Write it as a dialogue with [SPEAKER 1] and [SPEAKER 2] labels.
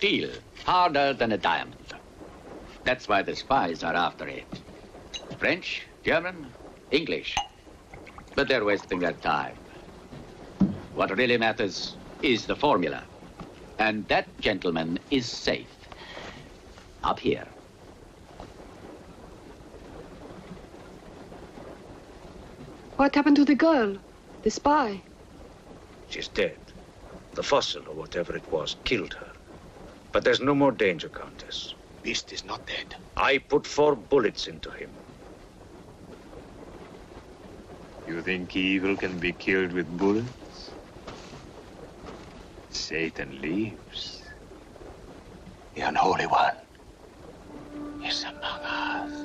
[SPEAKER 1] steel, harder than a diamond. That's why the spies are after it. French, German, English. But they're wasting their time. What really matters is the formula. And that, gentleman, is safe. Up here.
[SPEAKER 2] What happened to the girl? The spy?
[SPEAKER 3] She's dead. The fossil, or whatever it was, killed her. But there's no more danger, Countess.
[SPEAKER 4] Beast is not dead.
[SPEAKER 3] I put 4 bullets into him.
[SPEAKER 5] You think evil can be killed with bullets? Satan lives.
[SPEAKER 4] The Unholy One is a